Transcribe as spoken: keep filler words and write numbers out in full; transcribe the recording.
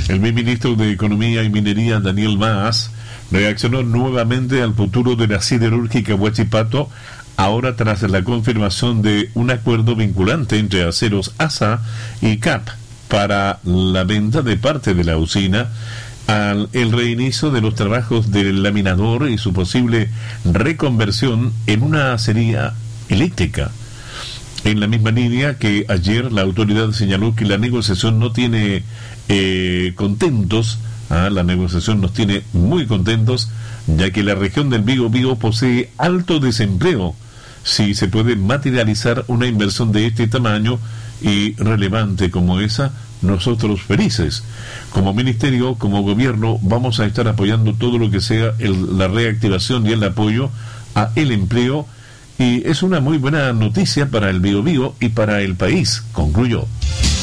El ministro de Economía y Minería, Daniel Maas, reaccionó nuevamente al futuro de la siderúrgica Huachipato, ahora tras la confirmación de un acuerdo vinculante entre Aceros A S A y C A P para la venta de parte de la usina, al el reinicio de los trabajos del laminador y su posible reconversión en una acería eléctrica. En la misma línea que ayer la autoridad señaló que la negociación no tiene eh, contentos, ah, la negociación nos tiene muy contentos, ya que la región del Biobío posee alto desempleo. Si se puede materializar una inversión de este tamaño y relevante como esa, nosotros felices. Como ministerio, como gobierno, vamos a estar apoyando todo lo que sea el, la reactivación y el apoyo a el empleo, y es una muy buena noticia para el Biobío y para el país, concluyó.